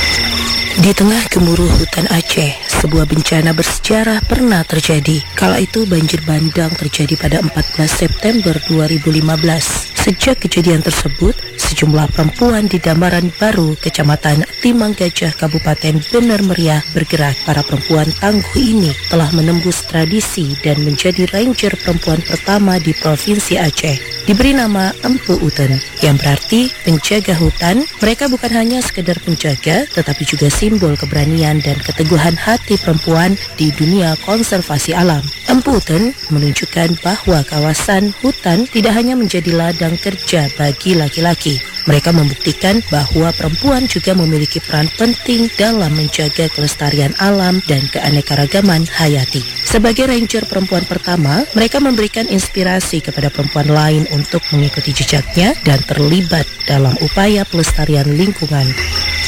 Di tengah gemuruh hutan Aceh, sebuah bencana bersejarah pernah terjadi. Kala itu banjir bandang terjadi pada 14 September 2015. Sejak kejadian tersebut, sejumlah perempuan di Damaran Baru, Kecamatan Timang Gajah, Kabupaten Bener Meriah bergerak. Para perempuan tangguh ini telah menembus tradisi dan menjadi ranger perempuan pertama di Provinsi Aceh. Diberi nama Empu Uten, yang berarti penjaga hutan. Mereka bukan hanya sekedar penjaga, tetapi juga simbol keberanian dan keteguhan hati perempuan di dunia konservasi alam. Empu Uten menunjukkan bahwa kawasan hutan tidak hanya menjadi ladang kerja bagi laki-laki. Mereka membuktikan bahwa perempuan juga memiliki peran penting dalam menjaga kelestarian alam dan keanekaragaman hayati. Sebagai ranger perempuan pertama, mereka memberikan inspirasi kepada perempuan lain untuk mengikuti jejaknya dan terlibat dalam upaya pelestarian lingkungan.